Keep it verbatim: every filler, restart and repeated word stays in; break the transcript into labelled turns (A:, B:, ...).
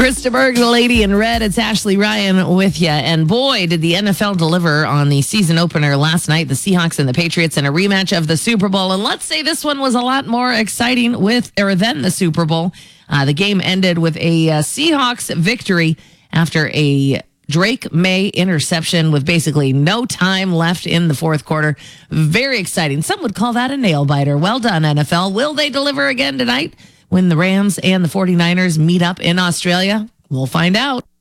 A: Krista Berg, the lady in red. It's Ashley Ryan with you. And boy, did the N F L deliver on the season opener last night, the Seahawks and the Patriots in a rematch of the Super Bowl. And let's say this one was a lot more exciting with or than the Super Bowl. Uh, the game ended with a uh, Seahawks victory after a Drake May interception with basically no time left in the fourth quarter. Very exciting. Some would call that a nail biter. Well done, N F L. Will they deliver again tonight when the Rams and the 49ers meet up in Australia? We'll find out.